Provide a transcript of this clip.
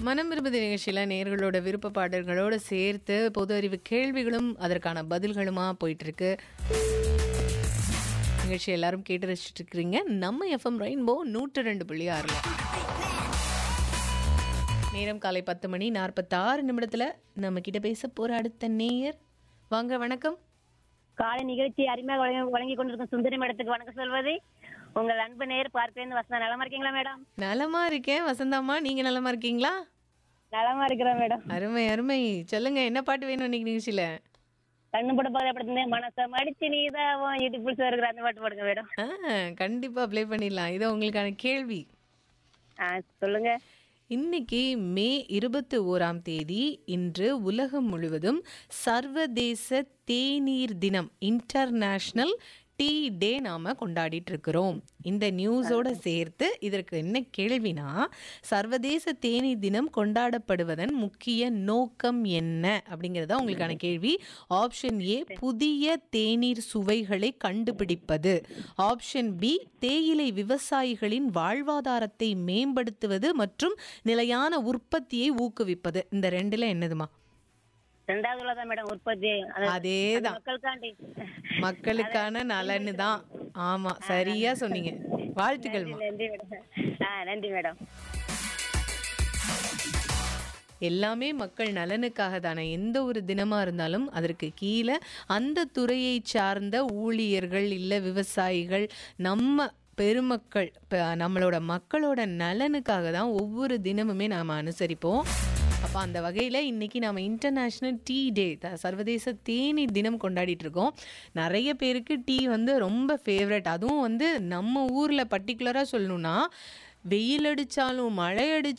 மனம் விரும்புதி நிகழ்ச்சியில் நேர்களோட விருப்ப பாடல்களோடு சேர்த்து பொது அறிவு கேள்விகளும் அதற்கான பதில்களுமா போயிட்டு இருக்கு. நிகழ்ச்சி எல்லாரும் கேட்டு ரசிச்சுட்டு இருக்கிறீங்க. நம்ம எஃப்எம் ரெயின்போ 102.6. நேரம் காலை 10:46 நம்ம கிட்ட பேச போற அடுத்த நேயர். வாங்க, வணக்கம். காலை நிகழ்ச்சி அருமையாக வழங்கி கொண்டிருக்கும் சுந்தரி மேடத்துக்கு வணக்கம் சொல்வது உங்கள் அன்பு நேர் பார்க்கிறேன். வசந்தா நலமா இருக்கீங்களா மேடம்? நலமா இருக்கேன் வசந்தாம்மா, நீங்க நலமா இருக்கீங்களா? நலமா இருக்கிறேன் மேடம். அருமை அருமை. சொல்லுங்க, என்ன பாட்டு வேணும் இன்னைக்கு நிகழ்ச்சியில? கண்ணு போட பாடப்படுத்த மனசை மடிச்சு நீதான் யூடியூப் இருக்கிற அந்த பாட்டு போடுங்க மேடம். கண்டிப்பா ப்ளே பண்ணிடலாம். இது உங்களுக்கான கேள்வி. சொல்லுங்க. இன்னைக்கு மே 21 இன்று உலகம் முழுவதும் சர்வதேச தேநீர் தினம், இன்டர்நேஷனல் டீ டே நாம கொண்டாடிட்டு இருக்கிறோம். இந்த நியூஸோட சேர்த்து இதற்கு என்ன கேள்வினா, சர்வதேச தேநீர் தினம் கொண்டாடப்படுவதன் முக்கிய நோக்கம் என்ன அப்படிங்கிறதா உங்களுக்கான கேள்வி. ஆப்ஷன் ஏ, புதிய தேநீர் சுவைகளை கண்டுபிடிப்பது. ஆப்ஷன் பி, தேயிலை விவசாயிகளின் வாழ்வாதாரத்தை மேம்படுத்துவது மற்றும் நிலையான உற்பத்தியை ஊக்குவிப்பது. இந்த ரெண்டுல என்னதுமா? ரெண்டாவதுலதான் மேடம் உற்பத்தி. அதேதான், மக்களுக்கான நலனு தான். ஆமா, சரியா சொன்னீங்க. வாழ்த்துக்கள். நன்றி மேடம். எல்லாமே மக்கள் நலனுக்காக தானே. எந்த ஒரு தினமா இருந்தாலும் அதற்கு கீழே அந்த துறையை சார்ந்த ஊழியர்கள் இல்ல விவசாயிகள், நம்ம பெருமக்கள், நம்மளோட மக்களோட நலனுக்காக தான் ஒவ்வொரு தினமுமே நாம் அனுசரிப்போம். அப்போ அந்த வகையில் இன்றைக்கி நாம் இன்டர்நேஷ்னல் டீ டே, சர்வதேச தேநீர் தினம் கொண்டாடிட்டு இருக்கோம். நிறைய பேருக்கு டீ ரொம்ப ஃபேவரட். அதுவும் நம்ம ஊரில் பர்டிகுலராக சொல்லணுன்னா, வெயில் அடித்தாலும் மழை